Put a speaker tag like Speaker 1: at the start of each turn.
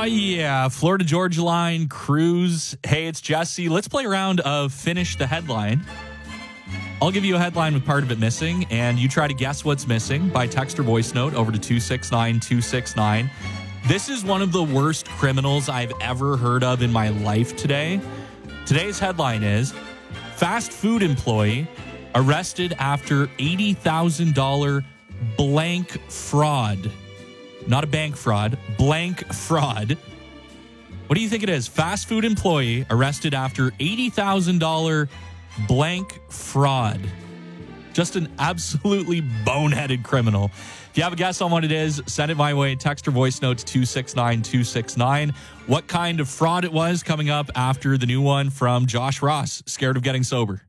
Speaker 1: yeah. Florida Georgia Line cruise. Hey, it's Jesse. Let's play a round of Finish the Headline. I'll give you a headline with part of it missing, and you try to guess what's missing by text or voice note over to 269-269. This is one of the worst criminals I've ever heard of in my life today. Today's headline is, fast food employee arrested after $80,000 blank fraud. Not a bank fraud, blank fraud. What do you think it is? Fast food employee arrested after $80,000 blank fraud. Just an absolutely boneheaded criminal. If you have a guess on what it is, send it my way. Text or voice notes 269-269. What kind of fraud it was coming up after the new one from Josh Ross, Scared of Getting Sober.